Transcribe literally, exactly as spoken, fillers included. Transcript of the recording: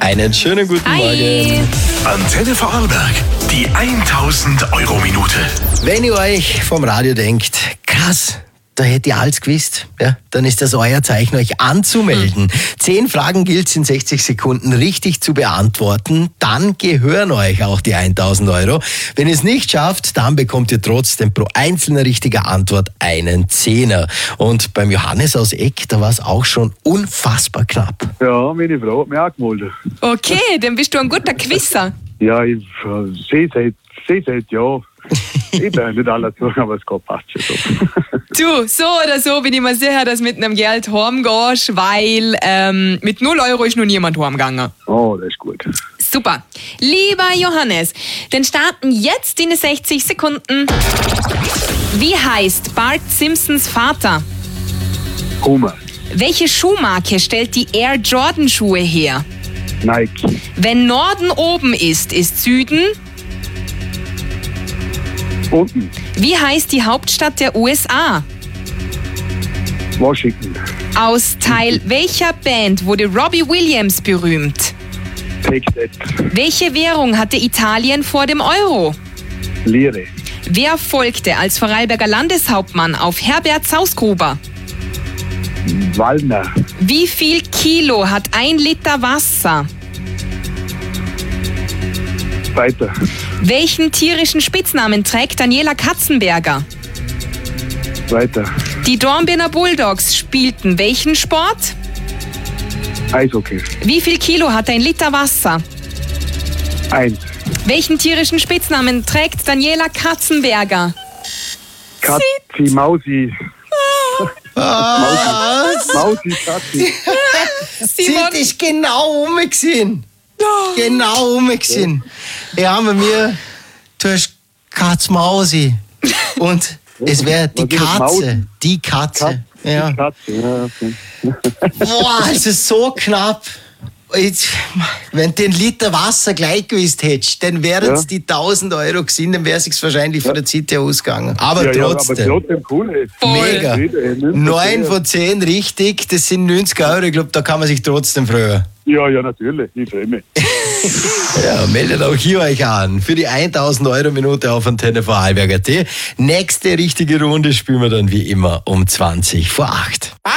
Einen schönen guten Hi. Morgen. Antenne Vorarlberg, die tausend Euro Minute. Wenn ihr euch vom Radio denkt, krass, da hätte ihr alles gewusst, ja, dann ist das euer Zeichen, euch anzumelden. Mhm. Zehn Fragen gilt es in sechzig Sekunden richtig zu beantworten. Dann gehören euch auch die tausend Euro. Wenn ihr es nicht schafft, dann bekommt ihr trotzdem pro einzelne richtige Antwort einen Zehner. Und beim Johannes aus Eck, da war es auch schon unfassbar knapp. Ja, meine Frau hat mich auch gemeldet. Okay, dann bist du ein guter Quizzer. Ja, ich äh, sehe seit, seh seit Jahr. Ich bin nicht alle zu, aber es geht passt schon so. Du, so oder so bin ich mir sicher, dass du mit einem Geld heimgehst, weil ähm, mit null Euro ist noch niemand heimgegangen. Oh, das ist gut. Super. Lieber Johannes, dann starten jetzt in sechzig Sekunden. Wie heißt Bart Simpsons Vater? Hummer. Welche Schuhmarke stellt die Air Jordan Schuhe her? Nike. Wenn Norden oben ist, ist Süden. Unten. Wie heißt die Hauptstadt der U S A? Washington. Aus Teil welcher Band wurde Robbie Williams berühmt? Take That. Welche Währung hatte Italien vor dem Euro? Lire. Wer folgte als Vorarlberger Landeshauptmann auf Herbert Sausgruber? Wallner. Wie viel Kilo hat ein Liter Wasser? Weiter. Welchen tierischen Spitznamen trägt Daniela Katzenberger? Weiter. Die Dornbirner Bulldogs spielten welchen Sport? Eishockey. Wie viel Kilo hat ein Liter Wasser? Eins. Welchen tierischen Spitznamen trägt Daniela Katzenberger? Katzi, Mausi. Was? Mausi, Katzi. Simon. Sie ist genau umgesehen. Genau umgesehen. Ja, bei mir, du hast Katz Mausi. Und es wäre die Was ist das, Katze. Mausi? Die Katze. Katze. Ja. Katze, ja, okay. Boah, es ist so knapp. Jetzt, wenn du den Liter Wasser gleich gewusst hättest, dann wären es Ja. die tausend Euro gewesen, dann wäre es sich wahrscheinlich von der Zeit her ausgegangen. Aber Ja, ja, aber trotzdem. trotzdem cool. ey. Mega. Neun Neun von zehn richtig, das sind neunzig Euro. Ich glaube, da kann man sich trotzdem freuen. Ja, ja, natürlich. Ich freue mich. Ja, meldet auch hier euch an für die tausend Euro Minute auf Antenne Vorarlberg punkt at. Nächste richtige Runde spielen wir dann wie immer um zwanzig vor acht.